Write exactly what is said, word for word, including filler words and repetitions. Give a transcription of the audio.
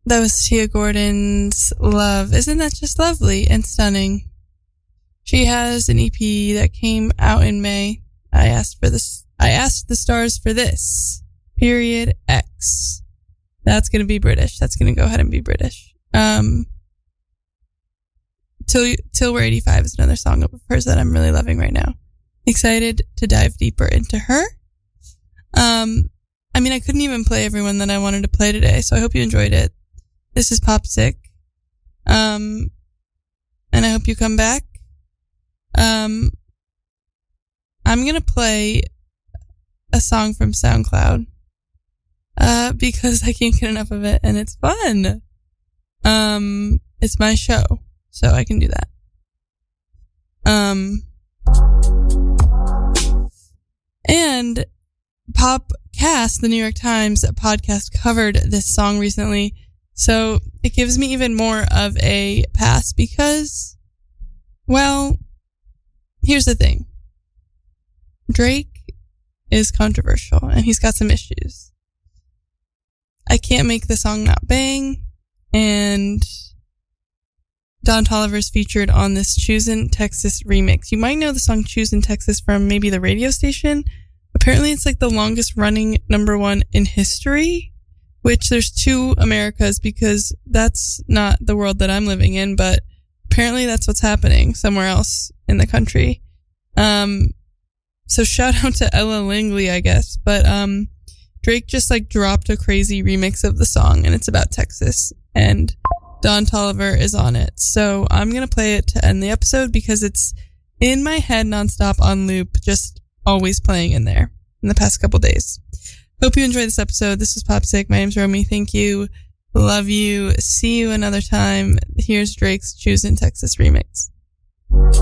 That was Tia Gordon's Love. Isn't that just lovely and stunning? She has an E P that came out in May. I asked for this. I asked the stars for this. Period X. That's going to be British. That's going to go ahead and be British. Um, Till, Till We're eighty-five is another song of hers that I'm really loving right now. Excited to dive deeper into her. Um, I mean, I couldn't even play everyone that I wanted to play today, so I hope you enjoyed it. This is Pop Sick. Um, and I hope you come back. Um, I'm going to play a song from SoundCloud, uh, because I can't get enough of it and it's fun. Um, it's my show, so I can do that. Um, and Popcast, the New York Times podcast, covered this song recently. So it gives me even more of a pass because, well, here's the thing. Drake is controversial and he's got some issues. I can't make the song not bang, and Don Toliver's featured on this Choosin' Texas remix. You might know the song Choosin' Texas from maybe the radio station. Apparently it's like the longest running number one in history. Which there's two Americas because that's not the world that I'm living in, but apparently that's what's happening somewhere else in the country. Um, so shout out to Ella Langley, I guess. But, um, Drake just like dropped a crazy remix of the song and it's about Texas and Don Toliver is on it. So I'm going to play it to end the episode because it's in my head nonstop on loop, just always playing in there in the past couple days. Hope you enjoyed this episode. This is Pop Sick. My name's Romy. Thank you. Love you. See you another time. Here's Drake's Choosin' Texas remix.